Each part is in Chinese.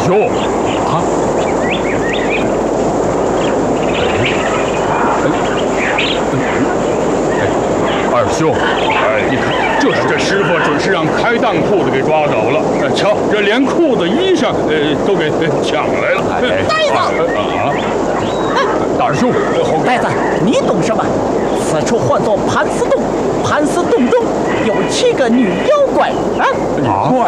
兄啊！二兄，你看，这师傅准是让开当铺的给抓走了。瞧，这连裤子、衣裳，都给抢来了。 呆子！ 大师兄， 呆子，你懂什么？此处唤作盘丝洞，盘丝洞中有7个女妖怪啊！ 女怪？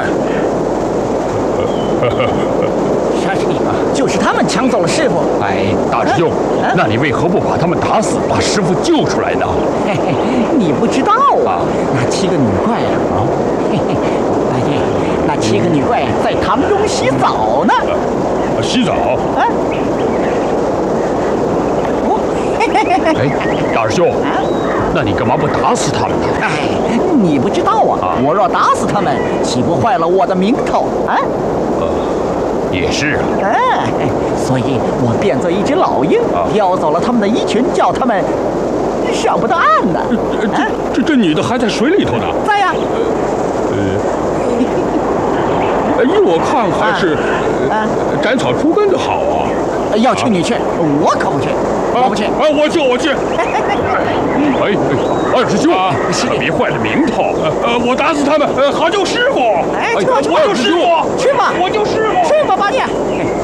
就是他们抢走了师傅。 大师兄，那你为何不把他们打死，把师傅救出来呢？ 嘿嘿，你不知道啊，那7个女怪啊，嘿嘿，那7个女怪在塘中洗澡呢。 洗澡？大师兄，那你干嘛不打死他们呢？ 你不知道啊，我若打死他们，岂不坏了我的名头啊？ 也是啊。 所以我变作一只老鹰，叼走了他们的衣裙，叫他们上不得岸呢。 这女的还在水里头呢。 在呀。 依我看还是斩草除根的好啊。 要去你去，我可不去，我不去。 我去。二师兄，别坏了名头。我打死他们，好救师傅。 我救师傅，去吧， 我救师傅， 去吧，八戒。